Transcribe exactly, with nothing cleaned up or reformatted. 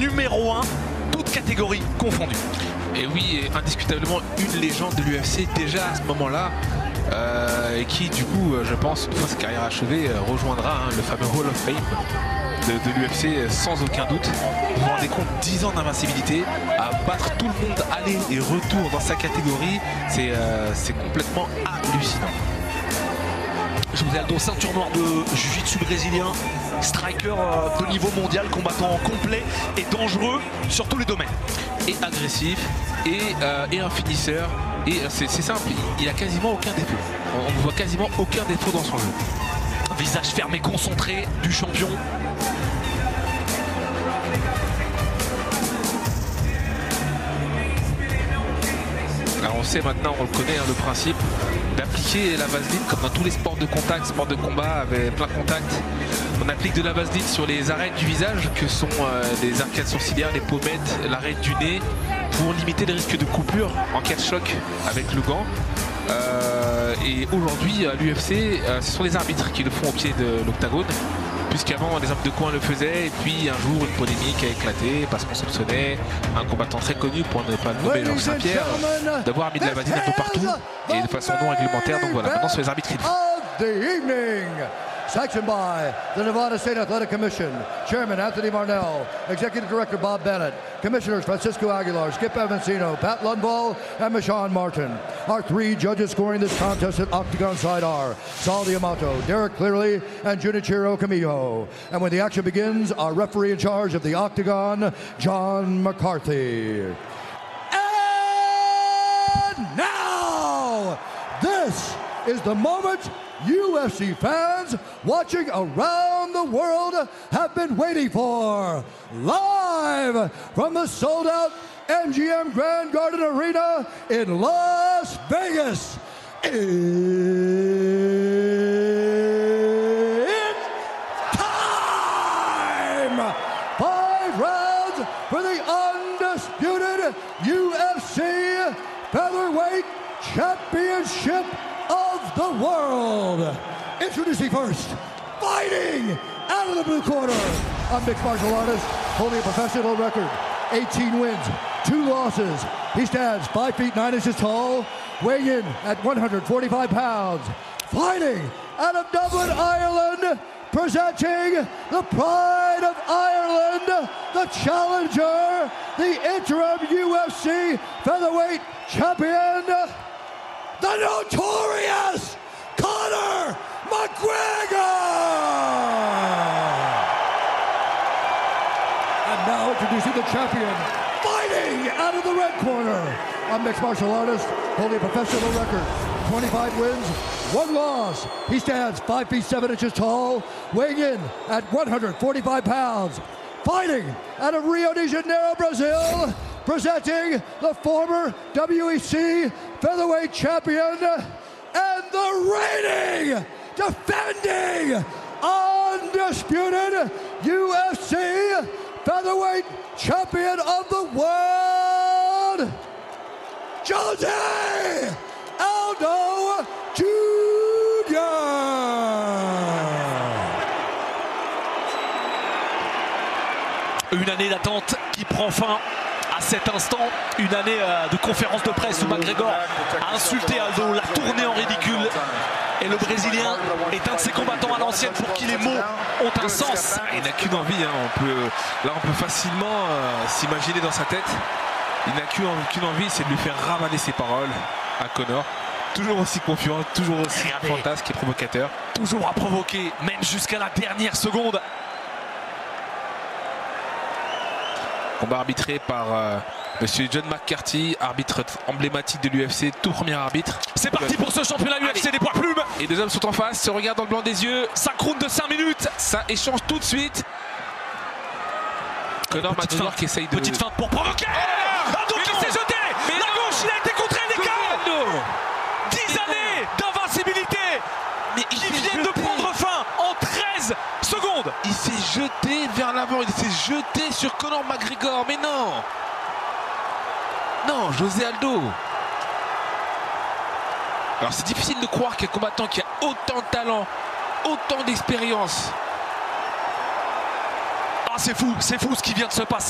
numéro un, toute catégorie confondue. Et oui, indiscutablement une légende de l'U F C déjà à ce moment-là, euh, et qui du coup, je pense, une fois sa carrière achevée, rejoindra hein, le fameux Hall of Fame de, de l'U F C sans aucun doute. Vous vous rendez compte, dix ans d'invincibilité, à battre tout le monde aller et retour dans sa catégorie, c'est euh, c'est complètement hallucinant. José Aldo, ceinture noire de jiu-jitsu brésilien, striker de niveau mondial, combattant complet et dangereux sur tous les domaines. Et agressif, et, euh, et un finisseur, et c'est simple, il a quasiment aucun défaut. On ne voit quasiment aucun défaut dans son jeu. Visage fermé, concentré du champion. Alors on sait maintenant, on le connaît, hein, le principe d'appliquer la vaseline comme dans tous les sports de contact, sports de combat avec plein contact. On applique de la vaseline sur les arêtes du visage que sont euh, les arcades sourcilières, les pommettes, l'arête du nez pour limiter les risques de coupure en cas de choc avec le gant. Euh, et aujourd'hui à l'U F C, euh, ce sont les arbitres qui le font au pied de l'octagone. Puisqu'avant les hommes de coin le faisaient, et puis un jour une polémique a éclaté parce qu'on soupçonnait un combattant très connu, pour ne pas le nommer, Georges Saint-Pierre, d'avoir mis de la vaseline un peu partout et de façon non réglementaire. Donc voilà, maintenant c'est les arbitres qui le font. Sanctioned by the Nevada State Athletic Commission, Chairman Anthony Marnell, Executive Director Bob Bennett, Commissioners Francisco Aguilar, Skip Avancino, Pat Lundvall, and Michon Martin. Our three judges scoring this contest at Octagon side are Saul Diamato, Derek Clearly, and Junichiro Kamijo. And when the action begins, our referee in charge of the Octagon, John McCarthy. And now, this is the moment U F C fans watching around the world have been waiting for. Live from the sold-out M G M Grand Garden Arena in Las Vegas. It's time! Five rounds for the undisputed U F C Featherweight Championship of the world. Introducing first, fighting out of the blue corner, a mixed martial artist holding a professional record, eighteen wins, two losses. He stands five feet nine inches tall, weighing in at one hundred forty-five pounds. Fighting out of Dublin, Ireland, presenting the pride of Ireland, the challenger, the interim U F C featherweight champion, the notorious Conor McGregor! And now introducing the champion, fighting out of the red corner, a mixed martial artist holding a professional record, twenty-five wins, one loss. He stands five feet seven inches tall, weighing in at one hundred forty-five pounds. Fighting out of Rio de Janeiro, Brazil, presenting the former W E C featherweight champion and the reigning, defending, undisputed U F C featherweight champion of the world, Jose Aldo Junior Une année d'attente qui prend fin à cet instant, une année euh, de conférence de presse où McGregor a insulté Aldo, l'a tourné en ridicule. Et le Brésilien est un de ces combattants à l'ancienne pour qui les mots ont un sens. Il n'a qu'une envie, hein. on peut, là on peut facilement euh, s'imaginer dans sa tête. Il n'a qu'une qu'une envie, c'est de lui faire ravaler ses paroles à Conor. Toujours aussi confiant, toujours aussi fantasque et provocateur. Toujours à provoquer, même jusqu'à la dernière seconde. Combat arbitré par euh, Monsieur John McCarthy, arbitre emblématique de l'U F C, tout premier arbitre. C'est parti pour ce championnat U F C des poids plumes. Et deux hommes sont en face, se regardent dans le blanc des yeux. cinq rounds de cinq minutes. Ça échange tout de suite. Conor McGregor qui essaye de... Petite feinte pour provoquer. Aldo qui s'est jeté. Mais la non. gauche, il a été contré des K O. dix années d'invincibilité qui viennent de prendre fin en treize secondes. Il s'est jeté vers l'avant, il s'est jeté sur Conor McGregor, mais non. Non, José Aldo. Alors c'est difficile de croire qu'un combattant qui a autant de talent, autant d'expérience. Ah, c'est fou, c'est fou ce qui vient de se passer.